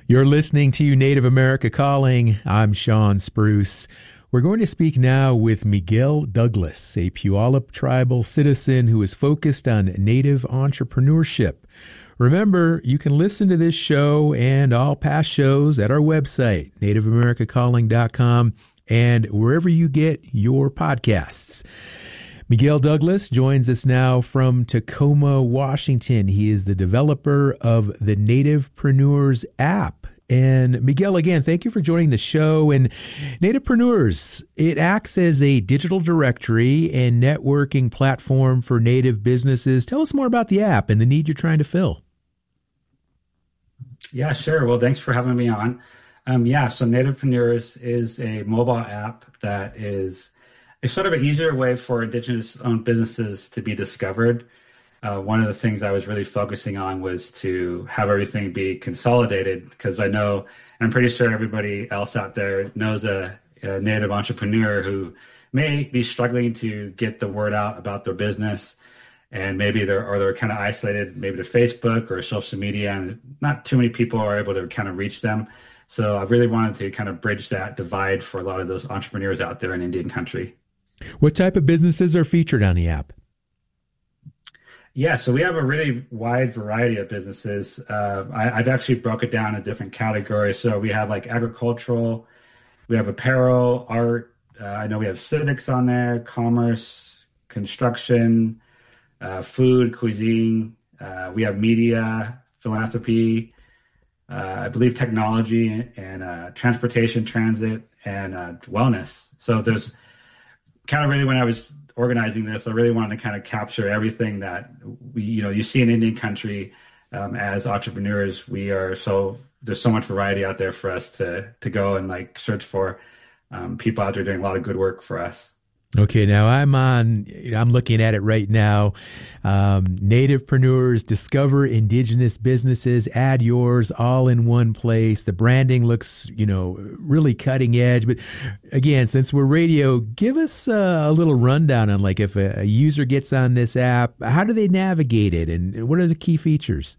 You're listening to Native America Calling. I'm Sean Spruce. We're going to speak now with Miguel Douglas, a Puyallup tribal citizen who is focused on Native entrepreneurship. Remember, you can listen to this show and all past shows at our website, nativeamericacalling.com, and wherever you get your podcasts. Miguel Douglas joins us now from Tacoma, Washington. He is the developer of the Nativepreneurs app. And Miguel, again, thank you for joining the show. And Nativepreneurs, it acts as a digital directory and networking platform for Native businesses. Tell us more about the app and the need you're trying to fill. Yeah, sure. Well, thanks for having me on. So Nativepreneurs is a mobile app that is a sort of an easier way for Indigenous-owned businesses to be discovered. One of the things I was really focusing on was to have everything be consolidated, because I know, and I'm pretty sure everybody else out there knows a Native entrepreneur who may be struggling to get the word out about their business, and maybe they're kind of isolated, maybe to Facebook or social media, and not too many people are able to kind of reach them. So I really wanted to kind of bridge that divide for a lot of those entrepreneurs out there in Indian country. What type of businesses are featured on the app? Yeah, so we have a really wide variety of businesses. I've actually broke it down in different categories. So we have like agricultural, we have apparel, art. I know we have civics on there, commerce, construction, food, cuisine. We have media, philanthropy, I believe technology, and transportation, transit, and wellness. So there's kind of really, when I was organizing this, I really wanted to kind of capture everything that you see in Indian country. As entrepreneurs, there's so much variety out there for us to go and like search for people out there doing a lot of good work for us. Okay, now I'm looking at it right now. Nativepreneurs, discover Indigenous businesses, add yours all in one place. The branding looks, really cutting edge. But again, since we're radio, give us a little rundown on like if a user gets on this app, how do they navigate it and what are the key features?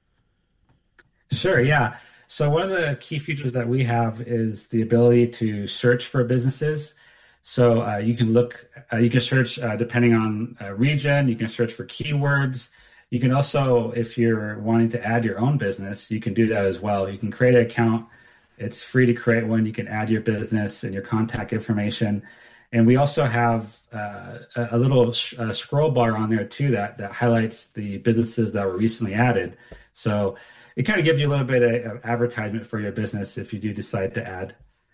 Sure, yeah. So one of the key features that we have is the ability to search for businesses. So you can search depending on region, you can search for keywords. You can also, if you're wanting to add your own business, you can do that as well. You can create an account. It's free to create one. You can add your business and your contact information. And we also have a little scroll bar on there too that highlights the businesses that were recently added. So it kind of gives you a little bit of advertisement for your business if you do decide to add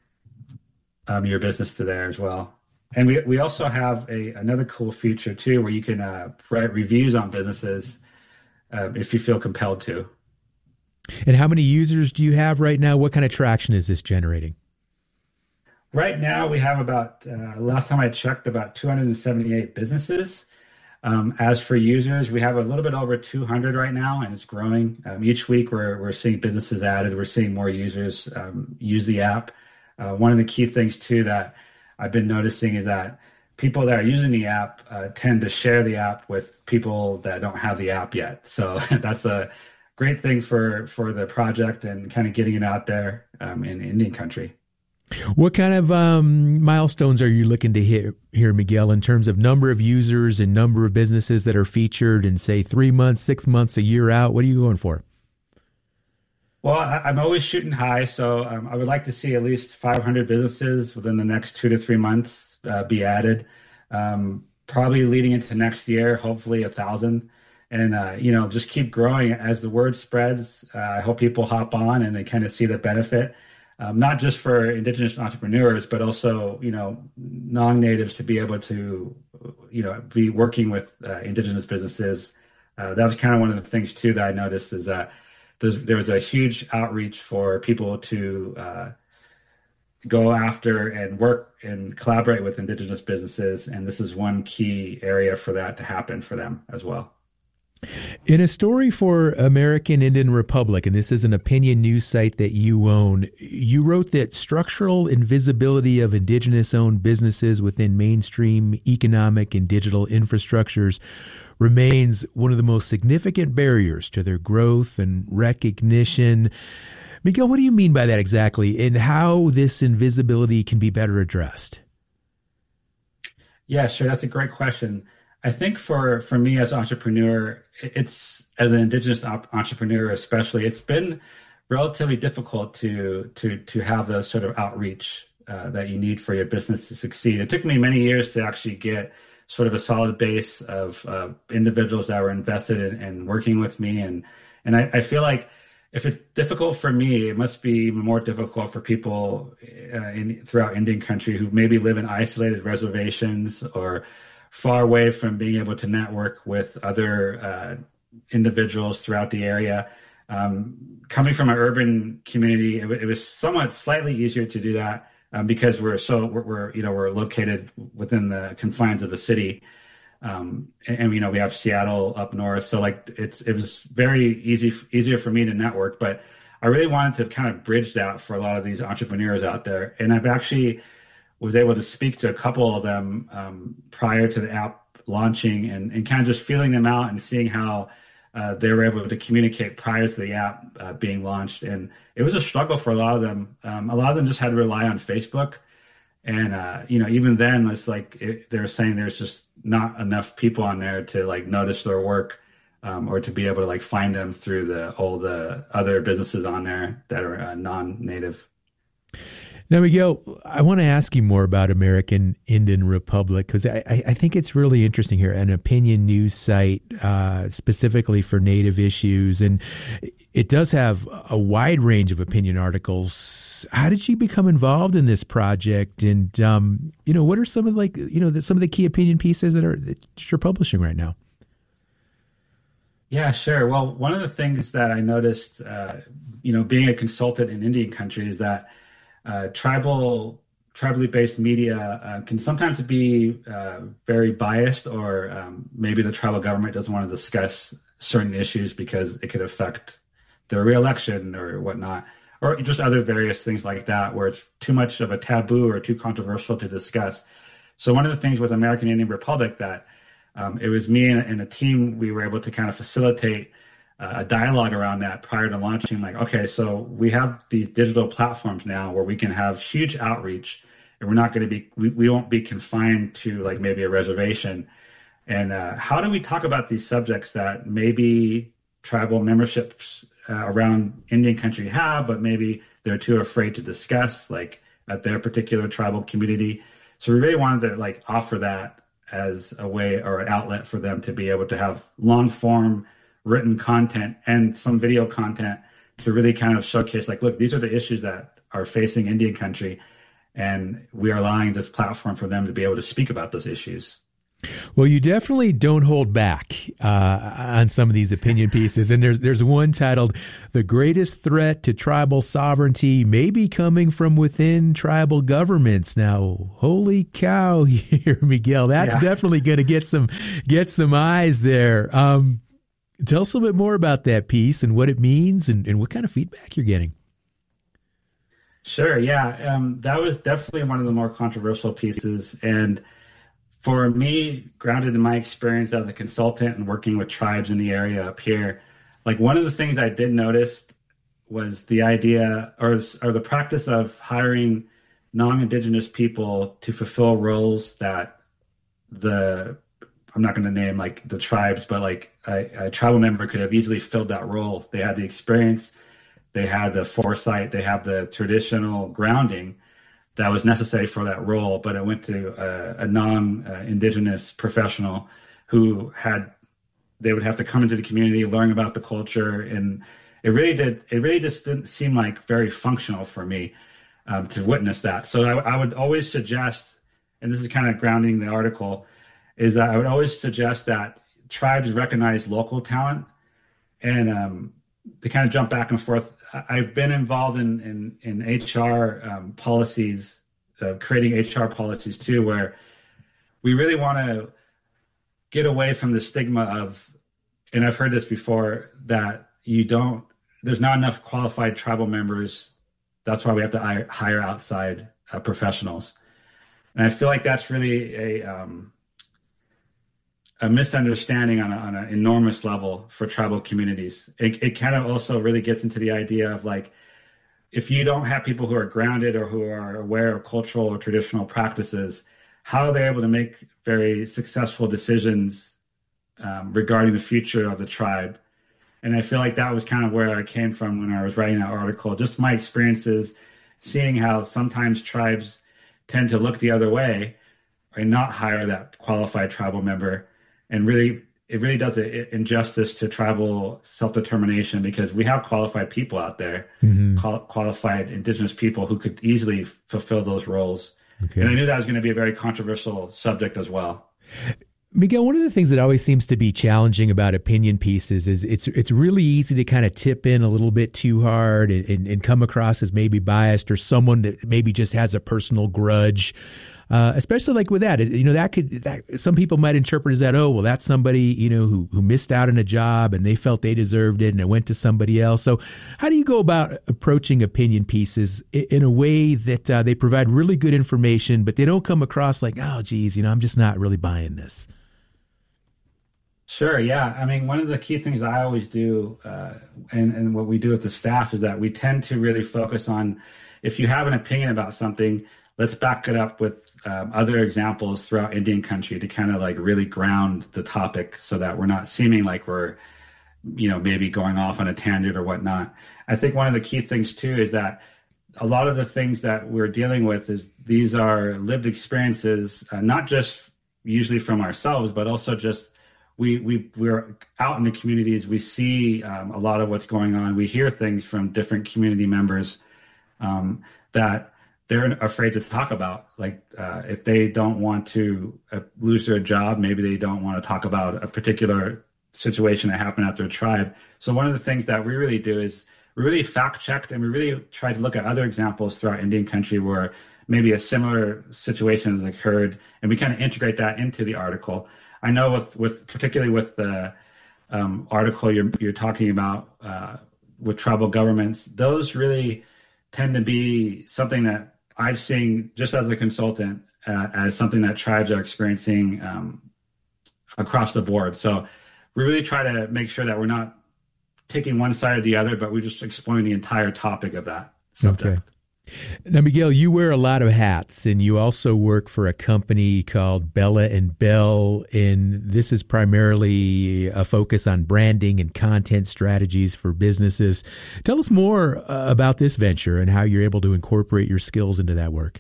your business to there as well. And we also have another cool feature too, where you can write reviews on businesses if you feel compelled to. And how many users do you have right now? What kind of traction is this generating? Right now we have about, last time I checked, about 278 businesses. As for users, we have a little bit over 200 right now, and it's growing. Each week we're seeing businesses added. We're seeing more users use the app. One of the key things too that I've been noticing is that people that are using the app tend to share the app with people that don't have the app yet. So that's a great thing for the project and kind of getting it out there in Indian country. What kind of milestones are you looking to hit here, Miguel, in terms of number of users and number of businesses that are featured in, say, 3 months, 6 months, a year out? What are you going for? Well, I'm always shooting high, so I would like to see at least 500 businesses within the next 2 to 3 months be added. Probably leading into next year, hopefully 1,000, and just keep growing as the word spreads. I hope people hop on and they kind of see the benefit, not just for Indigenous entrepreneurs, but also non-natives to be able to be working with Indigenous businesses. That was kind of one of the things too that I noticed is that there was a huge outreach for people to go after and work and collaborate with Indigenous businesses. And this is one key area for that to happen for them as well. In a story for American Indian Republic, and this is an opinion news site that you own, you wrote that structural invisibility of Indigenous-owned businesses within mainstream economic and digital infrastructures remains one of the most significant barriers to their growth and recognition. Miguel, what do you mean by that exactly, and how this invisibility can be better addressed? Yeah, sure. That's a great question. I think for me as an entrepreneur, it's as an indigenous entrepreneur especially, it's been relatively difficult to have those sort of outreach that you need for your business to succeed. It took me many years to actually get sort of a solid base of individuals that were invested in working with me, and I feel like if it's difficult for me, it must be even more difficult for people throughout Indian country who maybe live in isolated reservations or far away from being able to network with other individuals throughout the area. Coming from an urban community, it was somewhat slightly easier to do that because we're located within the confines of the city. And we have Seattle up north, so like it was very easier for me to network. But I really wanted to kind of bridge that for a lot of these entrepreneurs out there, and I've actually was able to speak to a couple of them prior to the app launching, and kind of just feeling them out and seeing how they were able to communicate prior to the app being launched. And it was a struggle for a lot of them. A lot of them just had to rely on Facebook. And, even then it's like they were saying there's just not enough people on there to like notice their work or to be able to like find them through all the other businesses on there that are non-native. Now, Miguel, I want to ask you more about American Indian Republic because I think it's really interesting here, an opinion news site specifically for Native issues, and it does have a wide range of opinion articles. How did you become involved in this project, and what are some of some of the key opinion pieces that you're publishing right now? Yeah, sure. Well, one of the things that I noticed, being a consultant in Indian country is that tribally based media can sometimes be very biased, or maybe the tribal government doesn't want to discuss certain issues because it could affect their reelection or whatnot, or just other various things like that, where it's too much of a taboo or too controversial to discuss. So one of the things with American Indian Republic that it was me and a team, we were able to kind of facilitate a dialogue around that prior to launching. Like, okay, so we have these digital platforms now where we can have huge outreach, and we're not going to we won't be confined to like maybe a reservation. And how do we talk about these subjects that maybe tribal memberships around Indian country have, but maybe they're too afraid to discuss, like at their particular tribal community? So we really wanted to like offer that as a way or an outlet for them to be able to have long form written content and some video content to really kind of showcase, like, look, these are the issues that are facing Indian country, and we are allowing this platform for them to be able to speak about those issues. Well, you definitely don't hold back on some of these opinion pieces. And there's one titled, "The Greatest Threat to Tribal Sovereignty May Be Coming from Within Tribal Governments." Now, holy cow here, Miguel. That's definitely going to get some eyes there. Tell us a little bit more about that piece and what it means and what kind of feedback you're getting. Sure, yeah. That was definitely one of the more controversial pieces. And for me, grounded in my experience as a consultant and working with tribes in the area up here, like one of the things I did notice was the idea or the practice of hiring non-Indigenous people to fulfill roles that I'm not going to name like the tribes, but like a tribal member could have easily filled that role. They had the experience, they had the foresight, they have the traditional grounding that was necessary for that role, but it went to a non-Indigenous professional who they would have to come into the community, learn about the culture, and it really just didn't seem like very functional for me to witness that. So I would always suggest, and this is kind of grounding the article, is that I would always suggest that tribes recognize local talent, and to kind of jump back and forth. I've been involved in HR policies, creating HR policies too, where we really want to get away from the stigma of, and I've heard this before, that there's not enough qualified tribal members. That's why we have to hire outside professionals. And I feel like that's really a misunderstanding on an enormous level for tribal communities. It kind of also really gets into the idea of like, if you don't have people who are grounded or who are aware of cultural or traditional practices, how are they able to make very successful decisions regarding the future of the tribe? And I feel like that was kind of where I came from when I was writing that article. Just my experiences, seeing how sometimes tribes tend to look the other way and not hire that qualified tribal member. And really, it really does an injustice to tribal self-determination, because we have qualified people out there, qualified indigenous people who could easily fulfill those roles. Okay. And I knew that was going to be a very controversial subject as well. Miguel, one of the things that always seems to be challenging about opinion pieces is it's really easy to kind of tip in a little bit too hard and come across as maybe biased, or someone that maybe just has a personal grudge. Especially like with that, some people might interpret as that, oh, well, that's somebody, who missed out on a job and they felt they deserved it and it went to somebody else. So how do you go about approaching opinion pieces in a way that they provide really good information, but they don't come across like, oh, geez, I'm just not really buying this? Sure. Yeah. I mean, one of the key things I always do, and what we do with the staff, is that we tend to really focus on, if you have an opinion about something, let's back it up with other examples throughout Indian country to kind of like really ground the topic, so that we're not seeming like we're, maybe going off on a tangent or whatnot. I think one of the key things too is that a lot of the things that we're dealing with is these are lived experiences, not just usually from ourselves, but also just we're out in the communities. We see a lot of what's going on. We hear things from different community members that they're afraid to talk about. Like if they don't want to lose their job, maybe they don't want to talk about a particular situation that happened at their tribe. So one of the things that we really do is we really fact checked, and we really try to look at other examples throughout Indian country where maybe a similar situation has occurred, and we kind of integrate that into the article. I know with particularly with the article you're talking about with tribal governments, those really tend to be something that I've seen just as a consultant as something that tribes are experiencing across the board. So we really try to make sure that we're not taking one side or the other, but we're just exploring the entire topic of that subject. Okay. Now, Miguel, you wear a lot of hats, and you also work for a company called Bella and Bell, and this is primarily a focus on branding and content strategies for businesses. Tell us more about this venture and how you're able to incorporate your skills into that work.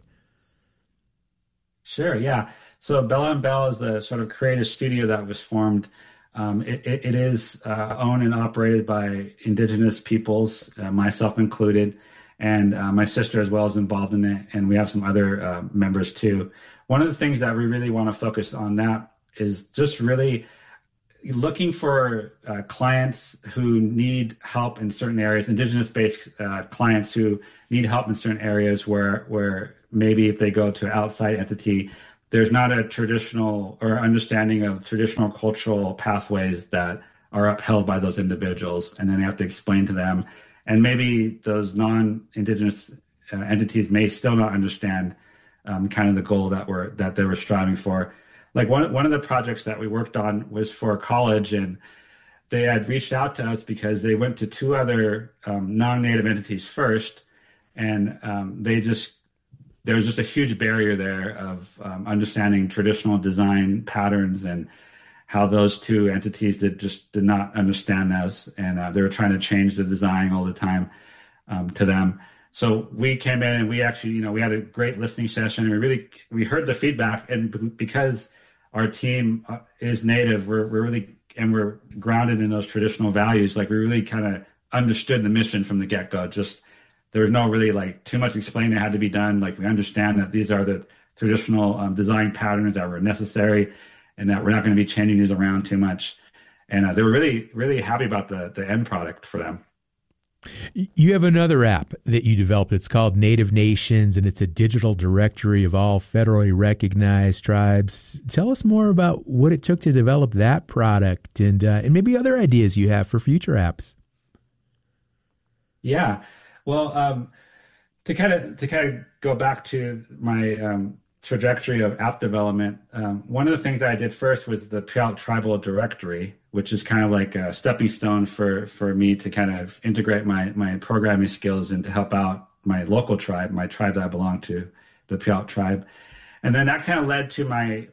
Sure, yeah. So Bella and Bell is a sort of creative studio that was formed. It is owned and operated by Indigenous peoples, myself included. And my sister as well is involved in it, and we have some other members too. One of the things that we really want to focus on that is just really looking for clients who need help in certain areas, Indigenous-based clients who need help in certain areas where maybe if they go to an outside entity, there's not a traditional or understanding of traditional cultural pathways that are upheld by those individuals, and then they have to explain to them. And maybe those non-Indigenous entities may still not understand kind of the goal that they were striving for. Like one of the projects that we worked on was for a college, and they had reached out to us because they went to two other non-Native entities first, and there was just a huge barrier there of understanding traditional design patterns and how those two entities did not understand those, and they were trying to change the design all the time to them. So we came in and we actually, we had a great listening session, and we heard the feedback, and because our team is Native, we're grounded in those traditional values. Like we really kind of understood the mission from the get-go. Just there was no really like too much explaining that had to be done. Like we understand that these are the traditional design patterns that were necessary, and that we're not going to be changing these around too much. And they were really, really happy about the end product for them. You have another app that you developed. It's called Native Nations, and it's a digital directory of all federally recognized tribes. Tell us more about what it took to develop that product, and maybe other ideas you have for future apps. Yeah, well, to kind of go back to my trajectory of app development, one of the things that I did first was the Puyallup Tribal Directory, which is kind of like a stepping stone for me to kind of integrate my programming skills and to help out my local tribe, my tribe that I belong to, the Puyallup tribe. And then that kind of led to my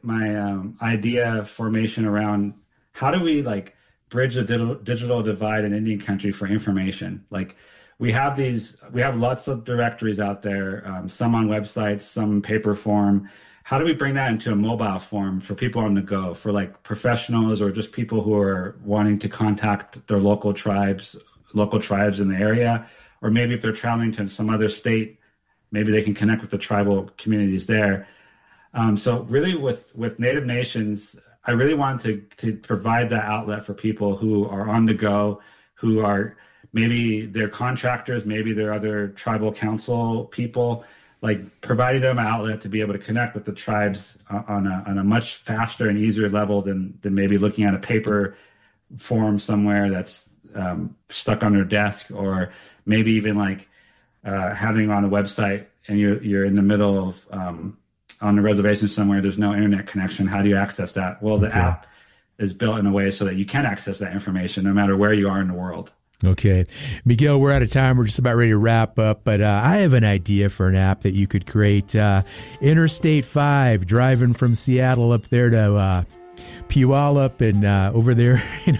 idea formation around how do we like bridge the digital divide in Indian country for information. Like we have lots of directories out there, some on websites, some in paper form. How do we bring that into a mobile form for people on the go, for like professionals or just people who are wanting to contact their local tribes in the area, or maybe if they're traveling to some other state, maybe they can connect with the tribal communities there. So really with Native Nations, I really wanted to provide that outlet for people who are on the go, who are maybe they're contractors, maybe they're other tribal council people, like providing them an outlet to be able to connect with the tribes on a much faster and easier level than maybe looking at a paper form somewhere that's stuck on their desk, or maybe even like having on a website and you're in the middle of on a reservation somewhere, there's no internet connection. How do you access that? Well, the app is built in a way so that you can access that information no matter where you are in the world. Okay. Miguel, we're out of time. We're just about ready to wrap up, but I have an idea for an app that you could create. Interstate 5, driving from Seattle up there to Puyallup and over there,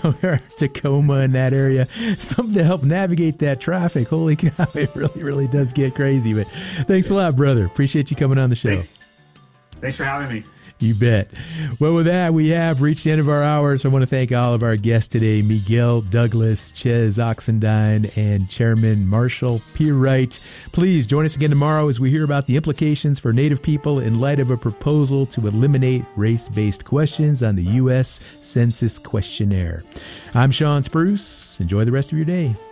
Tacoma and that area. Something to help navigate that traffic. Holy cow, it really, really does get crazy. But thanks a lot, brother. Appreciate you coming on the show. Thanks for having me. You bet. Well, with that, we have reached the end of our hour. So I want to thank all of our guests today, Miguel Douglas, Ches Oxendine, and Chairman Marshall P. Wright. Please join us again tomorrow as we hear about the implications for Native people in light of a proposal to eliminate race-based questions on the U.S. Census questionnaire. I'm Sean Spruce. Enjoy the rest of your day.